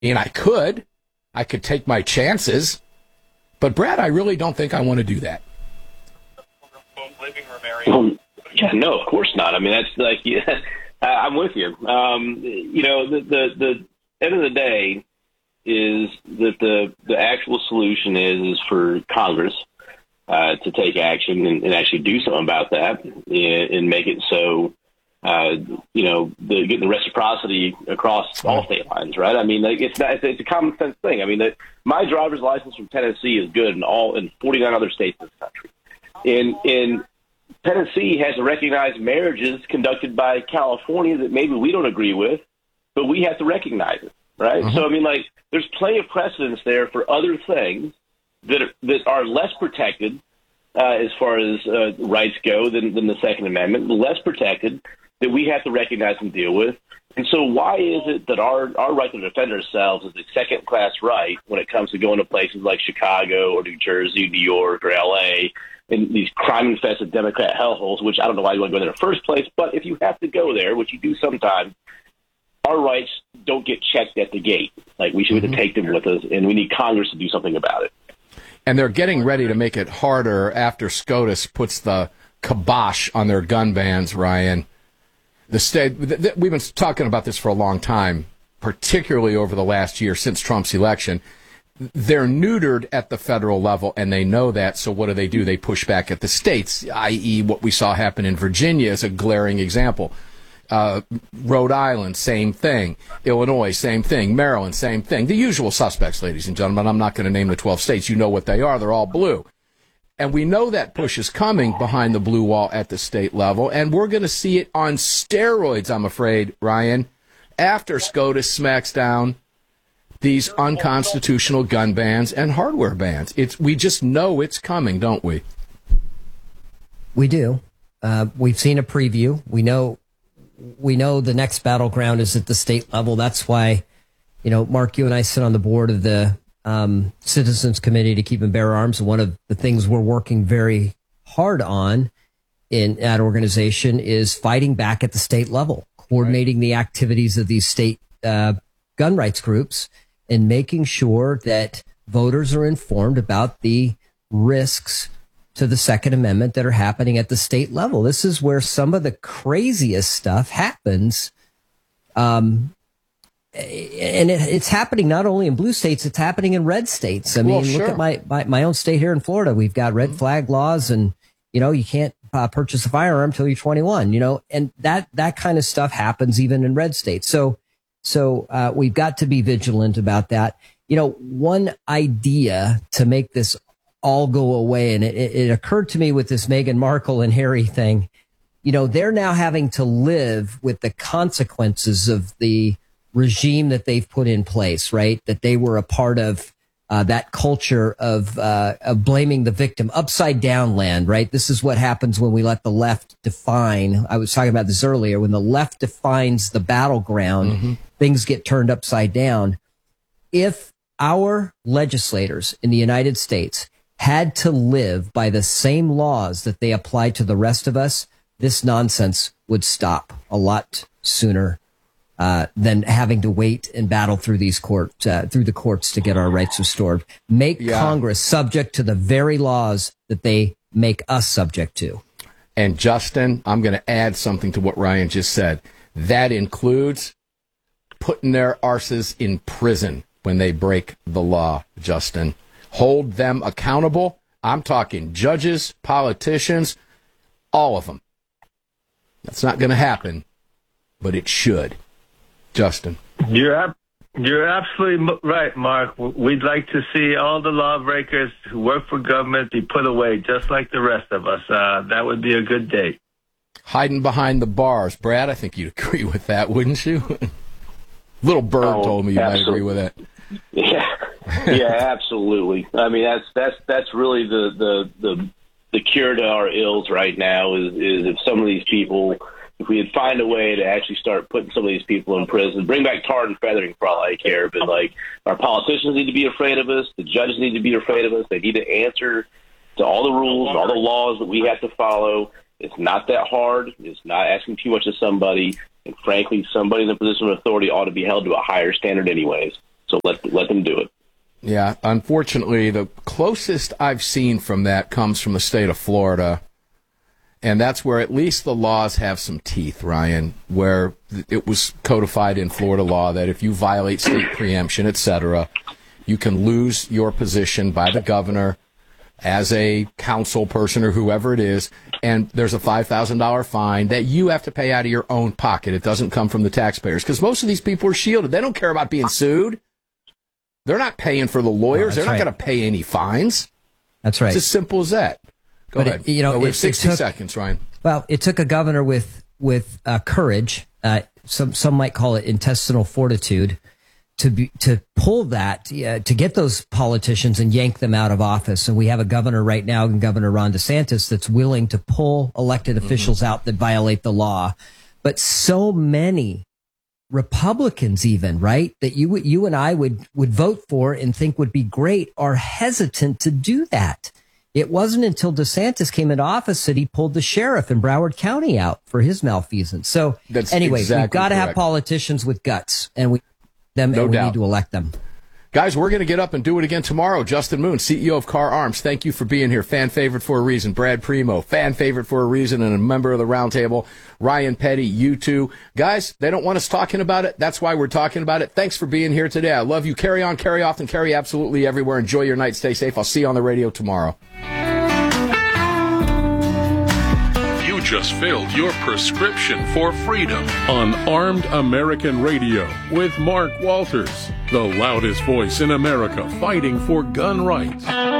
And I could take my chances, but Brad, I really don't think I want to do that. Yeah, no, of course not. I mean, that's like, yeah, I'm with you. The end of the day is that the actual solution is for Congress to take action and actually do something about that and make it so, getting the reciprocity across all state lines, right? I mean, it's a common sense thing. I mean, my driver's license from Tennessee is good in 49 other states in this country. In Tennessee has to recognize marriages conducted by California that maybe we don't agree with, but we have to recognize it, right? Mm-hmm. So, I mean, like, there's plenty of precedence there for other things that are less protected as far as rights go than the Second Amendment, less protected, that we have to recognize and deal with. And so why is it that our right to defend ourselves is a second-class right when it comes to going to places like Chicago or New Jersey, New York, or L.A., and these crime-infested Democrat hellholes, which I don't know why you want to go there in the first place, but if you have to go there, which you do sometimes, our rights don't get checked at the gate. Like, we should take them with us, and we need Congress to do something about it. And they're getting ready to make it harder after SCOTUS puts the kibosh on their gun bans, Ryan. The state, we've been talking about this for a long time, particularly over the last year since Trump's election. They're neutered at the federal level, and they know that, so what do? They push back at the states, i.e. what we saw happen in Virginia is a glaring example. Rhode Island, same thing. Illinois, same thing. Maryland, same thing. The usual suspects, ladies and gentlemen. I'm not going to name the 12 states. You know what they are. They're all blue. And we know that push is coming behind the blue wall at the state level, and we're going to see it on steroids, I'm afraid, Ryan, after SCOTUS smacks down these unconstitutional gun bans and hardware bans. We just know it's coming, don't we? We do. We've seen a preview. We know the next battleground is at the state level. That's why, Mark, you and I sit on the board of the Citizens Committee to Keep and Bear Arms. One of the things we're working very hard on in that organization is fighting back at the state level, coordinating the activities of these state gun rights groups, and making sure that voters are informed about the risks to the Second Amendment that are happening at the state level. This is where some of the craziest stuff happens. And it's happening not only in blue states, it's happening in red states. I mean, Look at my own state here in Florida. We've got red flag laws, and, you can't purchase a firearm till you're 21, and that kind of stuff happens even in red states. So we've got to be vigilant about that. One idea to make this all go away, and it occurred to me with this Meghan Markle and Harry thing, they're now having to live with the consequences of the regime that they've put in place, right? That they were a part of that culture of blaming the victim, upside down land, right? This is what happens when we let the left define. I was talking about this earlier. When the left defines the battleground, things get turned upside down. If our legislators in the United States had to live by the same laws that they apply to the rest of us, this nonsense would stop a lot sooner than having to wait and battle through these through the courts to get our rights restored. Make Congress subject to the very laws that they make us subject to. And Justin, I'm going to add something to what Ryan just said. That includes putting their arses in prison when they break the law, Justin. Hold them accountable. I'm talking judges, politicians, all of them. That's not going to happen, but it should. Justin. You're absolutely right, Mark. We'd like to see all the lawbreakers who work for government be put away, just like the rest of us. That would be a good day. Hiding behind the bars. Brad, I think you'd agree with that, wouldn't you? Little Bird told me you might agree with it. Yeah, absolutely. I mean, that's really the cure to our ills right now is if some of these people, if we could find a way to actually start putting some of these people in prison, bring back tar and feathering for all I care, but like our politicians need to be afraid of us, the judges need to be afraid of us, they need to answer to all the rules and all the laws that we have to follow. It's not that hard. It's not asking too much of somebody, and frankly, somebody in a position of authority ought to be held to a higher standard anyways. So let them do it. Yeah, unfortunately, the closest I've seen from that comes from the state of Florida, and that's where at least the laws have some teeth, Ryan, where it was codified in Florida law that if you violate state preemption, etc., you can lose your position by the governor as a council person or whoever it is, and there's a $5,000 fine that you have to pay out of your own pocket. It doesn't come from the taxpayers, because most of these people are shielded. They don't care about being sued. They're not paying for the lawyers. They're not going to pay any fines. That's right. It's as simple as that. Go ahead. We have 60 seconds, Ryan. Well, it took a governor with courage. Some might call it intestinal fortitude to pull that, to get those politicians and yank them out of office. And we have a governor right now, Governor Ron DeSantis, that's willing to pull elected officials out that violate the law. But so many Republicans, even, right, that you and I would vote for and think would be great, are hesitant to do that. It wasn't until DeSantis came into office that he pulled the sheriff in Broward County out for his malfeasance. So anyway, we've got to have politicians with guts, and we need to elect them. Guys, we're going to get up and do it again tomorrow. Justin Moon, CEO of Car Arms, thank you for being here. Fan favorite for a reason. Brad Primo, fan favorite for a reason and a member of the roundtable. Ryan Petty, you too. Guys, they don't want us talking about it. That's why we're talking about it. Thanks for being here today. I love you. Carry on, carry often, carry absolutely everywhere. Enjoy your night. Stay safe. I'll see you on the radio tomorrow. You just filled your prescription for freedom on Armed American Radio with Mark Walters, the loudest voice in America fighting for gun rights.